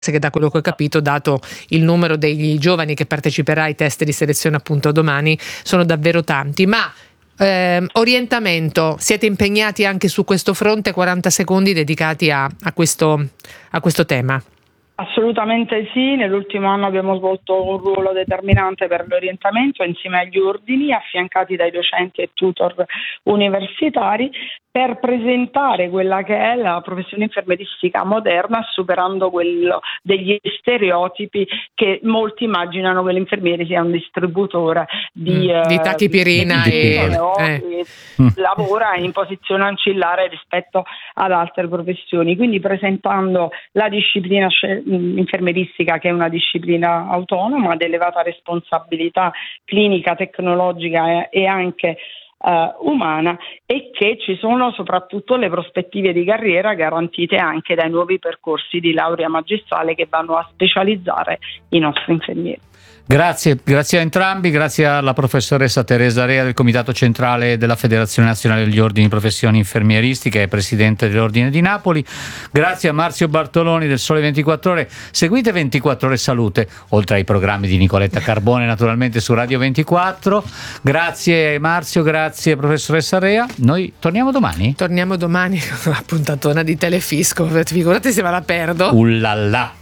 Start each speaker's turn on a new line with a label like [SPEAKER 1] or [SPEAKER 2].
[SPEAKER 1] che da quello che ho capito, dato il numero degli giovani che parteciperà ai test di selezione appunto domani, sono davvero tanti. Ma orientamento, siete impegnati anche su questo fronte? 40 secondi dedicati a questo tema.
[SPEAKER 2] Assolutamente sì, nell'ultimo anno abbiamo svolto un ruolo determinante per l'orientamento insieme agli ordini, affiancati dai docenti e tutor universitari, per presentare quella che è la professione infermieristica moderna, superando quello degli stereotipi che molti immaginano che l'infermiere sia un distributore di
[SPEAKER 1] tachipirina
[SPEAKER 2] e lavora in posizione ancillare rispetto ad altre professioni. Quindi presentando la disciplina infermieristica, che è una disciplina autonoma ad elevata responsabilità clinica, tecnologica e anche umana, e che ci sono soprattutto le prospettive di carriera garantite anche dai nuovi percorsi di laurea magistrale che vanno a specializzare i nostri infermieri.
[SPEAKER 3] Grazie a entrambi, grazie alla professoressa Teresa Rea del Comitato Centrale della Federazione Nazionale degli Ordini di Professioni Infermieristiche e Presidente dell'Ordine di Napoli, grazie a Marzio Bartoloni del Sole 24 Ore. Seguite 24 Ore Salute, oltre ai programmi di Nicoletta Carbone naturalmente su Radio 24. Grazie Marzio, grazie professoressa Rea. Noi torniamo domani?
[SPEAKER 1] Torniamo domani con la puntatona di Telefisco, figurate se me la perdo.
[SPEAKER 3] Ullala!